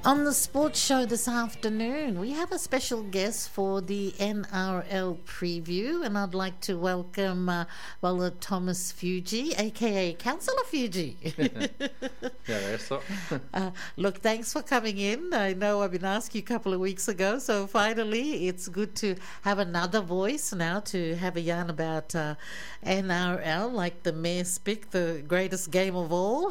On the sports show this afternoon, we have a special guest for the NRL preview, and I'd like to welcome Thomas Fuji, aka Councillor Fuji. that's all. Look, thanks for coming in. I know I've been asking you a couple of weeks ago, so finally it's good to have another voice now to have a yarn about NRL, like the Mayor Spick, the greatest game of all.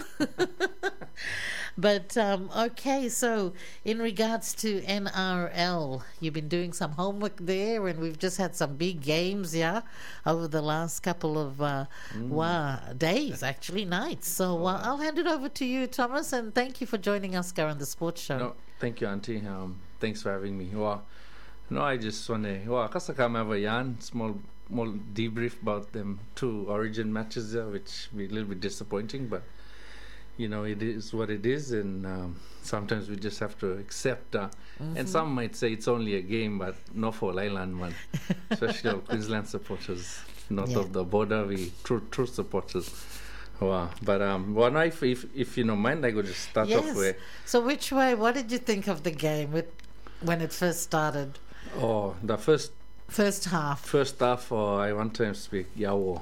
But, okay, so in regards to NRL, you've been doing some homework there, and we've just had some big games, over the last couple of days, actually, nights. So I'll hand it over to you, Thomas, and thank you for joining us here on the Sports Show. No, thank you, Auntie. Thanks for having me. I just want to, kasakam have a yarn, small debrief about them 2 Origin matches there, which be a little bit disappointing, but it is what it is, and sometimes we just have to accept. And some might say it's only a game, but not for Island one, especially our Queensland supporters, north of the border. We true supporters. Wow. But now if you don't mind, I could just start off with. So which way? What did you think of the game when it first started? Oh, the first half. First half, I one time speak Yawo.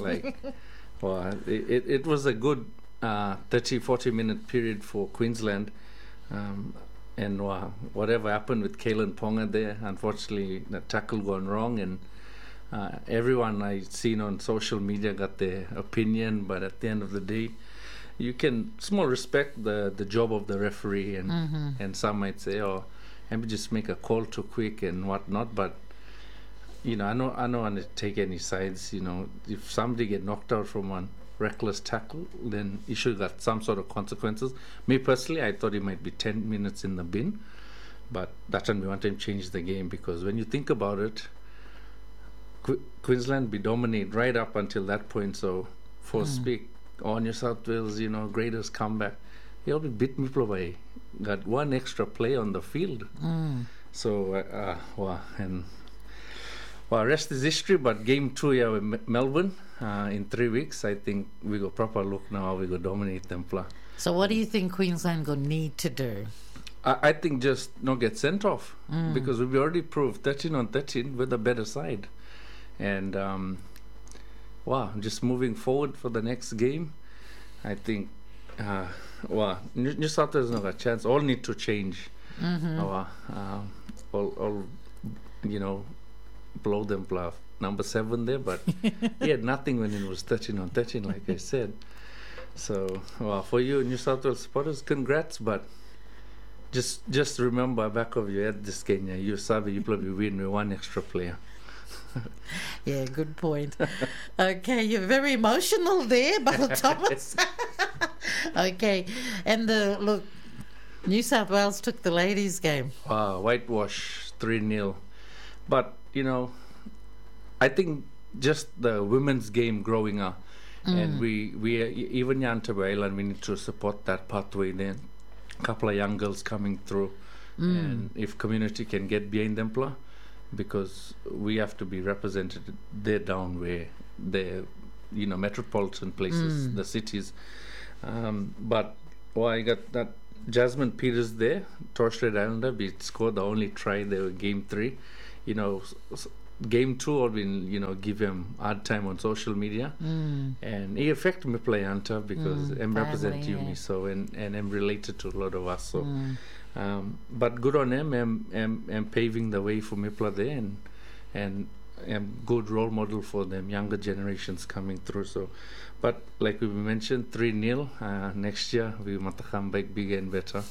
It was a good 30-40 minute period for Queensland, and whatever happened with Kalen Ponga there, unfortunately the tackle gone wrong, and everyone I seen on social media got their opinion, but at the end of the day you can small respect the job of the referee, and some might say, maybe just make a call too quick and whatnot, but I don't want to take any sides. If somebody get knocked out from one reckless tackle, then he should have got some sort of consequences. Me personally, I thought it might be 10 minutes in the bin, but that time we want to change the game, because when you think about it, Queensland be dominate right up until that point. So for speak on New South Wales, greatest comeback, he'll be beat me by got one extra play on the field. So rest is history, but game 2 here with Melbourne in 3 weeks, I think we go proper look now how we go dominate them. So what do you think Queensland going to need to do? I think just not get sent off, because we've already proved 13-13 with a better side. And just moving forward for the next game, I think New South Wales not got a chance. All need to change. All blow them number 7 there, but he had nothing when it was 13-13, like I said. So for you New South Wales supporters, congrats, but just remember back of your head this game, you probably win with one extra player. Yeah, good point. Okay, you're very emotional there, Bala Thomas. Okay, and look, New South Wales took the ladies' game. Whitewash 3-0, but I think just the women's game growing up, and we even Yantabwa Island, we need to support that pathway there. A couple of young girls coming through, and if community can get behind them, because we have to be represented there down where the metropolitan places, the cities. But I got that Jasmine Peters there, Torres Strait Islander, scored the only try there in game 3. Game 2 I've been give him hard time on social media, and he affected me play Hunter, because I'm represent me, so and I'm related to a lot of us, so but good on him. I'm paving the way for Mipla there, and I'm good role model for them younger generations coming through. So but like we mentioned, 3-0 next year we must come back bigger and better.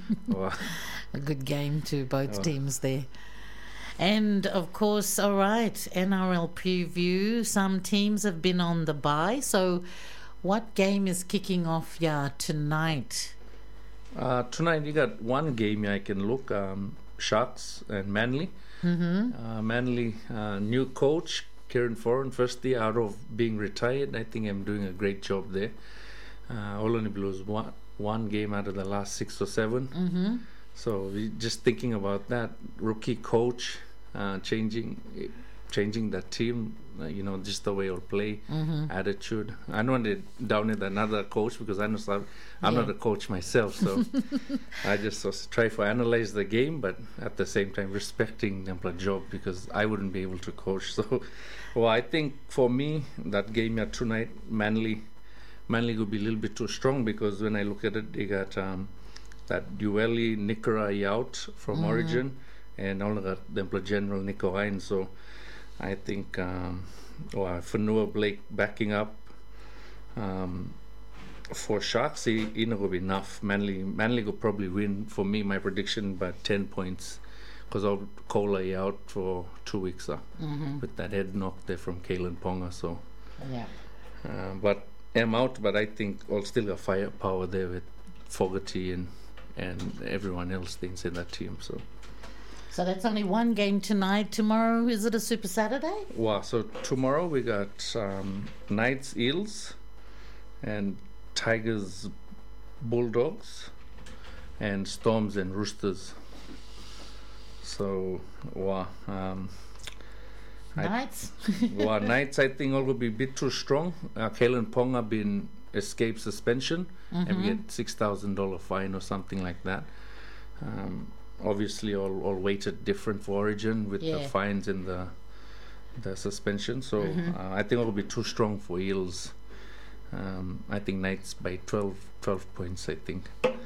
A good game to both teams there. And of course, all right, NRL preview. Some teams have been on the bye. So what game is kicking off tonight? Tonight you got one game I can look, Sharks and Manly. Manly, new coach, Kieran Foran, first day out of being retired. I think I'm doing a great job there. Only Blues one game out of the last 6 or 7. So we just thinking about that rookie coach changing. changing that team. Just the way we'll play, attitude. I don't want to down it another coach because I'm not a coach myself, so I just was try to analyze the game, but at the same time respecting them job because I wouldn't be able to coach. So, well, I think for me that game here tonight, Manly could be a little bit too strong because when I look at it, they got that Dueli Nikora out from Origin, and only got them General Nico Hines. So I think Fanua Blake backing up for Sharks, he not going to be enough. Manly will probably win, for me, my prediction, by 10 points because I'll call out for 2 weeks with that head knock there from Kalen Ponga. So, but I'm out, but I think I'll still got firepower there with Fogarty and everyone else things in that team. So that's only one game tonight. Tomorrow, is it a Super Saturday? Wow, so tomorrow we got Knights Eels and Tigers Bulldogs and Storms and Roosters. So, wow. Knights? Knights I think will be a bit too strong. Kalen Ponga been escaped suspension and we get $6,000 fine or something like that. Obviously all weighted different for Origin with the fines and the suspension, so I think it will be too strong for Eels. I think Knights by 12 points, I think.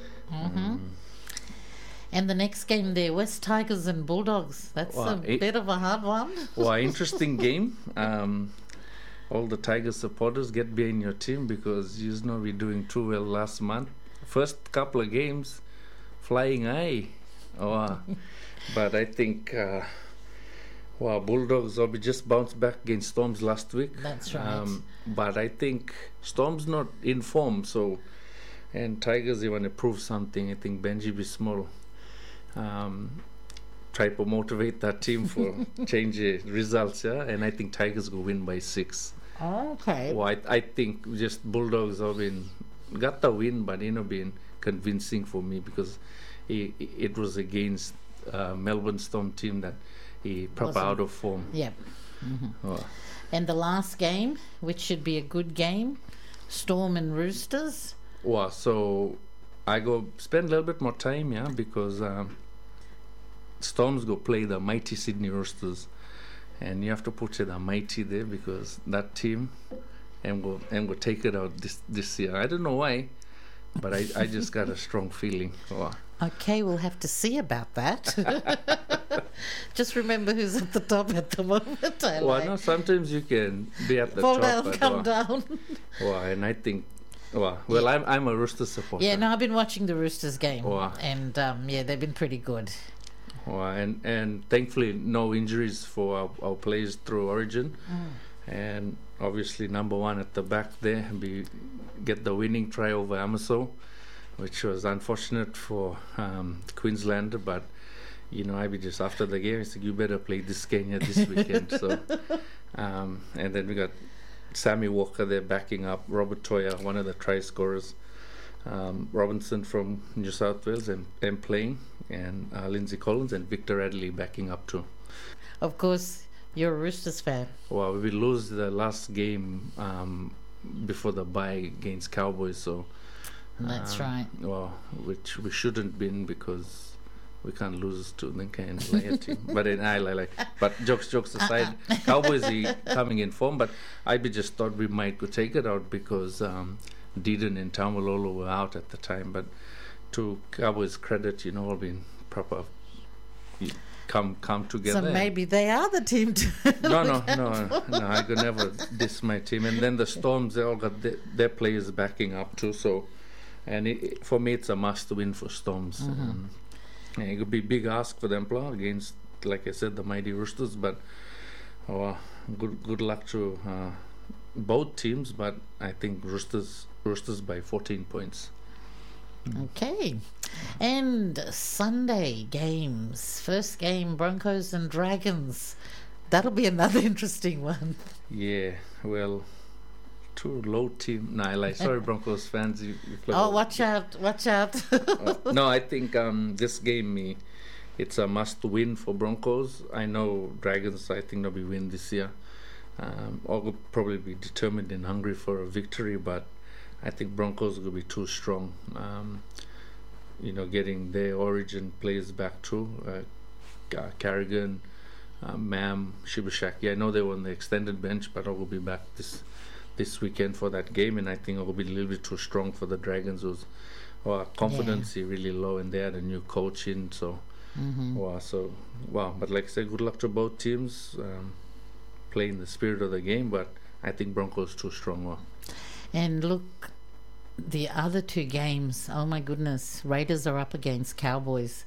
And the next game there, West Tigers and Bulldogs. That's a bit of a hard one. Interesting game. All the Tigers supporters get behind your team because we're doing too well last month. First couple of games, flying high. But I think Bulldogs will be just bounced back against Storms last week. That's right. But I think Storms not in form, so and Tigers they want to prove something. I think Benji Bismol try to motivate that team for change the results, and I think Tigers will win by 6. Okay. I think just Bulldogs have got the win, but been convincing for me because it was against Melbourne Storm team that he proper out of form. Yep. And the last game, which should be a good game, Storm and Roosters. So I go spend a little bit more time, because Storms go play the mighty Sydney Roosters, and you have to put the mighty there because that team and go take it out this year. I don't know why, but I just got a strong feeling. Okay, we'll have to see about that. Just remember who's at the top at the moment. No, sometimes you can be at the fall top. Fall down, come down. And I think, I'm a Roosters supporter. Yeah, no, I've been watching the Roosters game, and they've been pretty good. And thankfully no injuries for our players through Origin, and obviously number one at the back there, get the winning try over Amaso, which was unfortunate for Queensland, but I be just after the game I said you better play this game this weekend. So and then we got Sammy Walker there backing up, Robert Toya, one of the try scorers, Robinson from New South Wales and playing, and Lindsay Collins and Victor Radley backing up too. Of course, you're a Roosters fan. We lose the last game before the bye against Cowboys, so that's right. Which we shouldn't been because we can't lose to the kind of layer team. But jokes aside, Cowboys are coming in form, but I just thought we might go take it out because Deedon and Taumalolo were out at the time. But to Cowboys' credit, all been proper come together. So maybe they are the team to No, I could never diss my team. And then the Storms, they all got their players backing up too. So, and for me, it's a must-win for Storms. It could be big ask for them against, like I said, the mighty Roosters. But good luck to both teams. But I think Roosters by 14 points. Okay. And Sunday games. First game, Broncos and Dragons. That'll be another interesting one. Yeah, well, two low team. Sorry, Broncos fans. Watch out. No, I think this game it's a must-win for Broncos. I know Dragons, I think they'll be win this year. Or will probably be determined and hungry for a victory, but I think Broncos will be too strong. Getting their origin players back too. Carrigan, Mam, Shibashaki. I know they were on the extended bench, but I will be back this weekend for that game, and I think it will be a little bit too strong for the Dragons, whose confidence is really low, and they had a new coach in, so but like I said, good luck to both teams. Playing the spirit of the game, but I think Broncos too strong. And look, the other two games, oh my goodness, Raiders are up against Cowboys.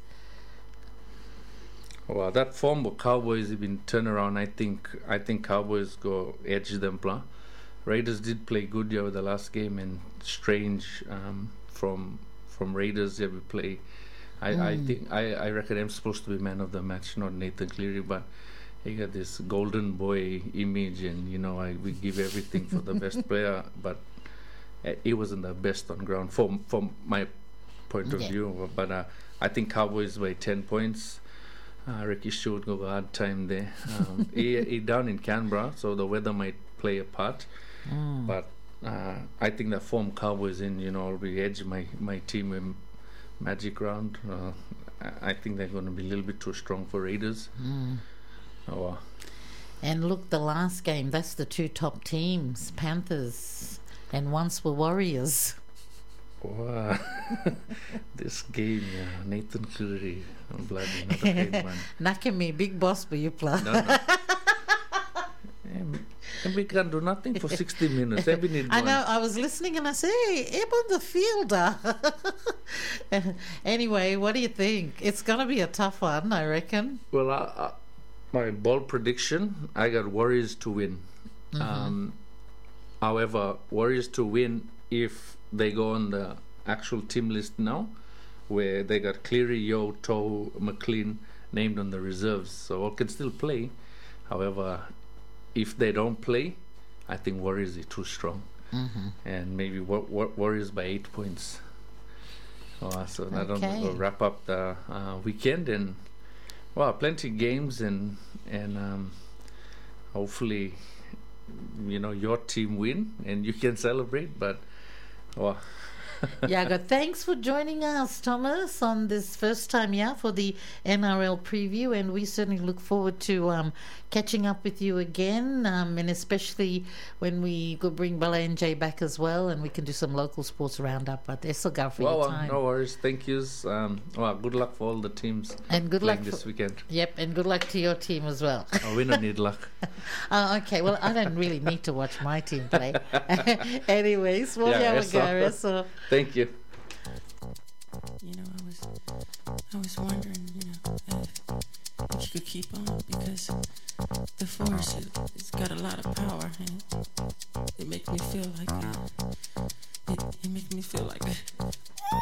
Well, that form of Cowboys have been turned around. I think Cowboys go edge them. Raiders did play good over the last game, and strange from Raiders we play. I reckon I'm supposed to be man of the match, not Nathan Cleary, but he got this golden boy image, and we give everything for the best player, but he wasn't the best on ground from my point of view. But I think Cowboys by 10 points. Ricky Stewart got a hard time there. He down in Canberra, so the weather might play a part. But I think the form Cowboys in, will be edge my team in Magic Round. I think they're going to be a little bit too strong for Raiders. And look, the last game, that's the two top teams, Panthers, and once were Warriors. Wow. This game, Nathan Cleary, bloody not a great one. Nakame, big boss for you, Pla. No. And we can do nothing for 60 minutes. I know, I was listening and I said, hey, I'm on the fielder. Anyway, what do you think? It's going to be a tough one, I reckon. Well, my bold prediction, I got Warriors to win. However, Warriors to win if they go on the actual team list now, where they got Cleary, Yeo, Tohu, McLean named on the reserves, so all can still play. However, if they don't play, I think Warriors are too strong, and maybe Warriors by 8 points. So that'll wrap up the weekend, and plenty of games, and hopefully your team win and you can celebrate. But thanks for joining us, Thomas, on this first time for the NRL preview, and we certainly look forward to catching up with you again, and especially when we could bring Bala and Jay back as well, and we can do some local sports roundup. But Esselgar for your time. No worries, thank yous. Good luck for all the teams, and good luck this weekend. Yep, and good luck to your team as well. We don't need luck. Okay, well, I don't really need to watch my team play. Anyways, so thank you. I was wondering, if you could keep on, because the Force, it's got a lot of power, and it makes me feel like